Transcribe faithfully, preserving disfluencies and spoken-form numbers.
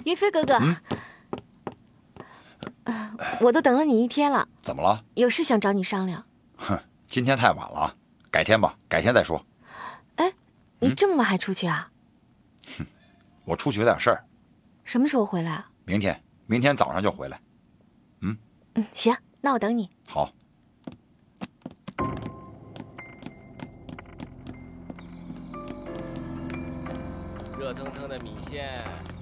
云飞哥哥， 嗯， 呃，我都等了你一天了。 怎么了？ 有事想找你商量。 哼，今天太晚了，改天吧，改天再说。 哎，你这么晚还出去啊？ 哼，我出去有点事儿。 什么时候回来啊？ 明天，明天早上就回来。嗯嗯，行，那我等你。 好。 热腾腾的米线。